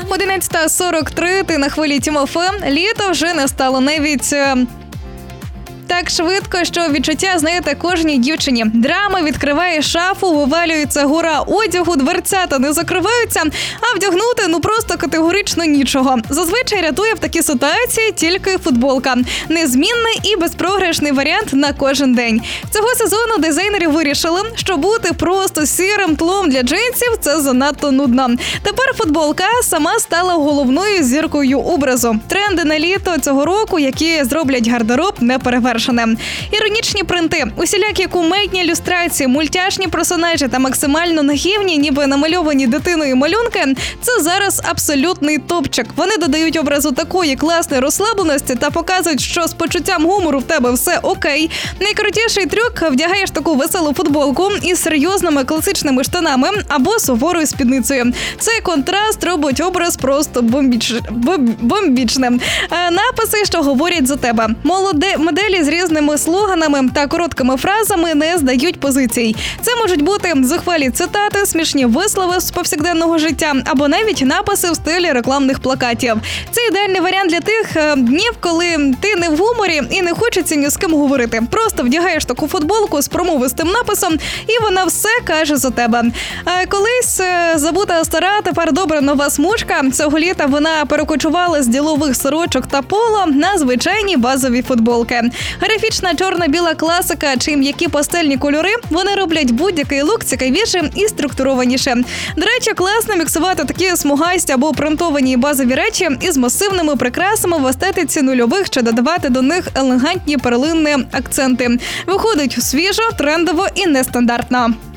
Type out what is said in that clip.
11:43, ти на хвилі Тім.ФМ. Літо вже не стало навіть так швидко, що відчуття, знаєте, кожній дівчині. Драма відкриває шафу, вивалюється гора одягу, дверцята не закриваються, а вдягнути просто категорично нічого. Зазвичай рятує в такій ситуації тільки футболка. Незмінний і безпрограшний варіант на кожен день. Цього сезону дизайнери вирішили, що бути просто сірим тлом для джинсів – це занадто нудно. Тепер футболка сама стала головною зіркою образу. Тренди на літо цього року, які зроблять гардероб неперевершеним. Іронічні принти, усілякі кумедні ілюстрації, мультяшні персонажі та максимально нахівні, ніби намальовані дитиною малюнки – це зараз абсолютний топчик. Вони додають образу такої класної розслабленості та показують, що з почуттям гумору в тебе все окей. Найкрутіший трюк – вдягаєш таку веселу футболку із серйозними класичними штанами або суворою спідницею. Цей контраст робить образ просто бомбічним. Написи, що говорять за тебе. Моделі з різними слоганами та короткими фразами не здають позицій. Це можуть бути зухвалі цитати, смішні вислови з повсякденного життя або навіть написи в стилі рекламних плакатів. Це ідеальний варіант для тих днів, коли ти не в гуморі і не хочеться ні з ким говорити. Просто вдягаєш таку футболку з промовистим написом, і вона все каже за тебе. Колись забута стара, тепер добра нова смужка. Цього літа вона перекочувала з ділових сорочок та поло на звичайні базові футболки. Графічна чорно-біла класика чи м'які пастельні кольори – вони роблять будь-який лук цікавішим і структурованішим. До речі, класно міксувати такі смугасті або принтовані базові речі із масивними прикрасами в естетиці нульових чи додавати до них елегантні перлинні акценти. Виходить свіжо, трендово і нестандартно.